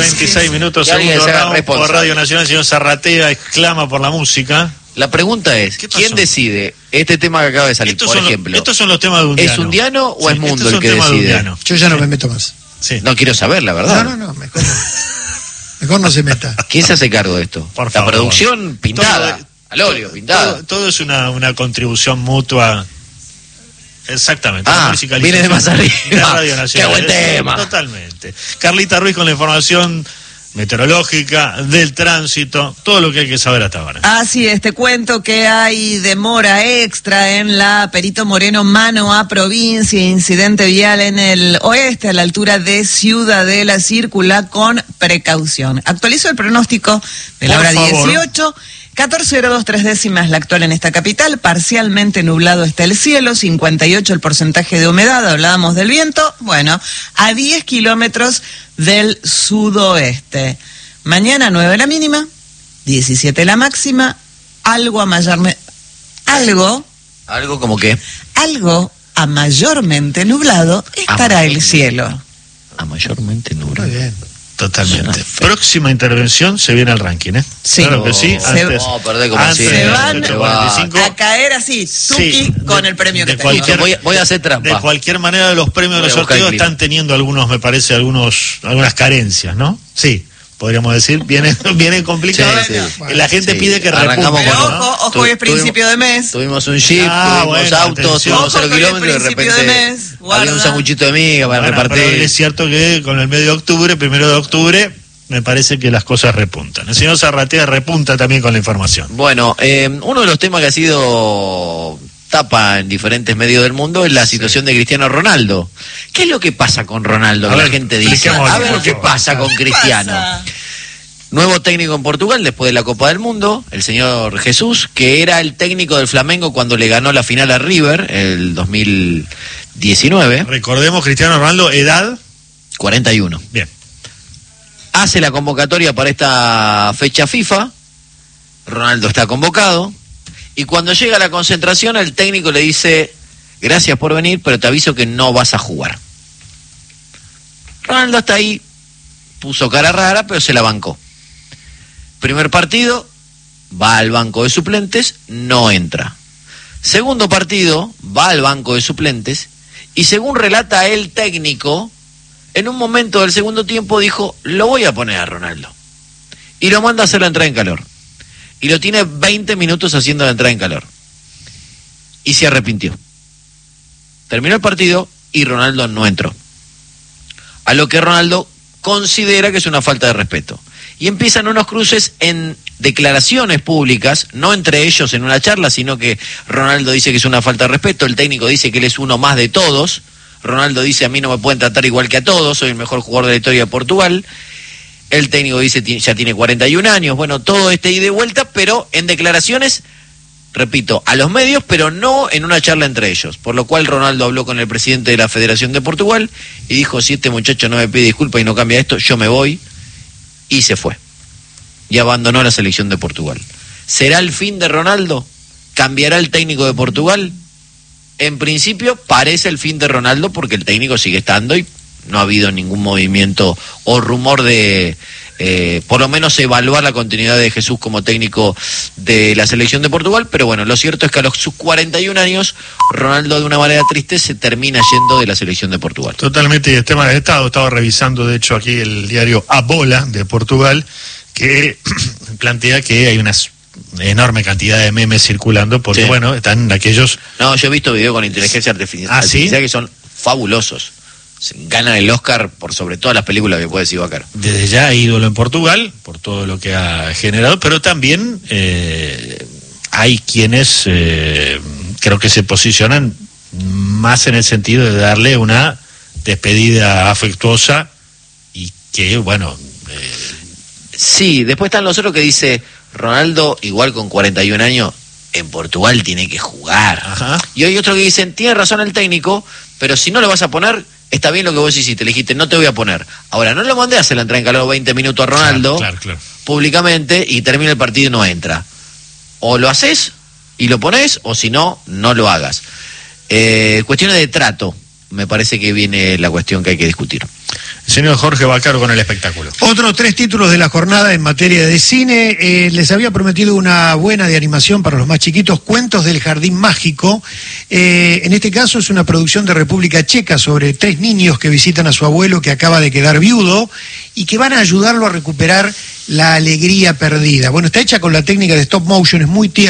26 minutos, segundo round por Radio Nacional. El señor Zarratea exclama por la música. La pregunta es, ¿quién decide este tema que acaba de salir, por ejemplo? Estos son los temas de Undiano. ¿Es Undiano o es Mundo el que decide? Yo ya no me meto más. Sí. No quiero saber, la verdad. No, mejor no se meta. ¿Quién se hace cargo de esto? Por favor. La producción pintada, al óleo, pintada. Todo es una contribución mutua. Exactamente. Viene de más arriba. Radio Nacional. Qué buen tema. Totalmente. Carlita Ruiz con la información meteorológica, del tránsito, todo lo que hay que saber hasta ahora. Así es, te cuento que hay demora extra en la Perito Moreno mano a provincia, incidente vial en el oeste a la altura de Ciudadela, circula con precaución. Actualizo el pronóstico de la hora 18. 14:02 décimas la actual en esta capital, parcialmente nublado está el cielo, 58 el porcentaje de humedad, hablábamos del viento, bueno, a 10 kilómetros del sudoeste. Mañana 9 la mínima, 17 la máxima, algo a mayormente nublado estará el cielo. A mayormente nublado. Muy bien. Totalmente. Próxima intervención se viene al ranking, ¿eh? Sí. Claro que sí. Se van a caer así, tuki, con el premio que tengo. Voy a hacer trampa. De cualquier manera, los premios de los sorteos están teniendo algunas carencias, ¿no? Sí. Podríamos decir, vienen complicados. Sí. La gente pide que arrancamos con ojo, hoy es principio de mes. Tuvimos un jeep, tuvimos autos, tuvimos 0 kilómetros y de repente había un sanguchito de miga para repartir. Pero es cierto que con el mes de octubre, 1 de octubre, me parece que las cosas repuntan. El señor Zarratea repunta también con la información. Bueno, uno de los temas que ha sido tapa en diferentes medios del mundo es la situación de Cristiano Ronaldo. ¿Qué es lo que pasa con Ronaldo? La gente dice, a ver qué pasa con Cristiano. Nuevo técnico en Portugal después de la Copa del Mundo, el señor Jesús, que era el técnico del Flamengo cuando le ganó la final a River, el 2019. Recordemos, Cristiano Ronaldo, edad 41. Bien. Hace la convocatoria para esta fecha FIFA. Ronaldo está convocado. Y cuando llega a la concentración, el técnico le dice, gracias por venir, pero te aviso que no vas a jugar. Ronaldo hasta ahí puso cara rara, pero se la bancó. Primer partido, va al banco de suplentes, no entra. Segundo partido, va al banco de suplentes, y según relata el técnico, en un momento del segundo tiempo dijo, lo voy a poner a Ronaldo. Y lo manda a hacer la entrada en calor. Y lo tiene 20 minutos haciendo la entrada en calor. Y se arrepintió. Terminó el partido y Ronaldo no entró. A lo que Ronaldo considera que es una falta de respeto. Y empiezan unos cruces en declaraciones públicas, no entre ellos en una charla, sino que Ronaldo dice que es una falta de respeto, el técnico dice que él es uno más de todos, Ronaldo dice a mí no me pueden tratar igual que a todos, soy el mejor jugador de la historia de Portugal. El técnico dice ya tiene 41 años, bueno, todo ida y vuelta, pero en declaraciones, repito, a los medios, pero no en una charla entre ellos. Por lo cual Ronaldo habló con el presidente de la Federación de Portugal y dijo, si este muchacho no me pide disculpas y no cambia esto, yo me voy. Y se fue. Y abandonó la selección de Portugal. ¿Será el fin de Ronaldo? ¿Cambiará el técnico de Portugal? En principio parece el fin de Ronaldo porque el técnico sigue estando y no ha habido ningún movimiento o rumor de, por lo menos, evaluar la continuidad de Jesús como técnico de la selección de Portugal. Pero bueno, lo cierto es que a sus 41 años, Ronaldo de una manera triste se termina yendo de la selección de Portugal. Totalmente, y el tema del Estado, estaba revisando de hecho aquí el diario A Bola de Portugal, que plantea que hay una enorme cantidad de memes circulando, porque bueno, están aquellos... No, yo he visto videos con inteligencia artificial, que son fabulosos. Ganan el Oscar por sobre todas las películas que puede decir Bácar. Desde ya ídolo en Portugal, por todo lo que ha generado, pero también hay quienes creo que se posicionan más en el sentido de darle una despedida afectuosa y que, bueno... Sí, después están los otros que dice, Ronaldo, igual con 41 años, en Portugal tiene que jugar. Ajá. Y hay otros que dicen, tiene razón el técnico, pero si no lo vas a poner... Está bien lo que vos hiciste, le dijiste, no te voy a poner. Ahora, no lo mandé a hacer la entrada en calor 20 minutos a Ronaldo, claro. públicamente, y termina el partido y no entra. O lo haces y lo pones, o si no, no lo hagas. Cuestiones de trato, me parece que viene la cuestión que hay que discutir. Señor Jorge Bacaro con el espectáculo. Otros 3 títulos de la jornada en materia de cine. Les había prometido una buena de animación para los más chiquitos, Cuentos del Jardín Mágico. En este caso es una producción de República Checa sobre 3 niños que visitan a su abuelo que acaba de quedar viudo y que van a ayudarlo a recuperar la alegría perdida. Bueno, está hecha con la técnica de stop motion, es muy tierna.